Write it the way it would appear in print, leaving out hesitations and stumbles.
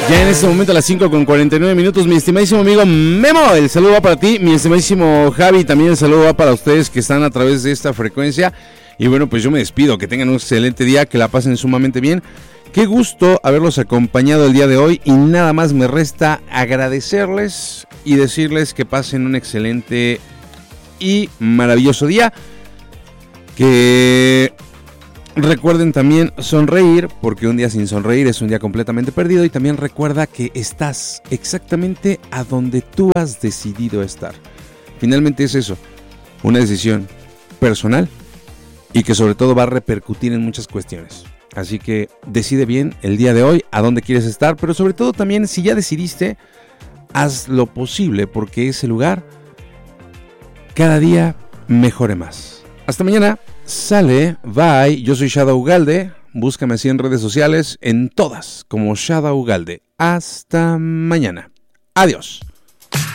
Ya en este momento a las 5:49, mi estimadísimo amigo Memo, el saludo va para ti, mi estimadísimo Javi, también el saludo va para ustedes que están a través de esta frecuencia. Y bueno, pues yo me despido, que tengan un excelente día, que la pasen sumamente bien. Qué gusto haberlos acompañado el día de hoy y nada más me resta agradecerles y decirles que pasen un excelente y maravilloso día. Que recuerden también sonreír, porque un día sin sonreír es un día completamente perdido. Y también recuerda que estás exactamente a donde tú has decidido estar. Finalmente es eso, una decisión personal y que sobre todo va a repercutir en muchas cuestiones. Así que decide bien el día de hoy a dónde quieres estar, pero sobre todo también si ya decidiste, haz lo posible porque ese lugar cada día mejore más. Hasta mañana, sale, bye, yo soy Shadow Ugalde, búscame así en redes sociales, en todas como Shadow Ugalde. Hasta mañana, adiós.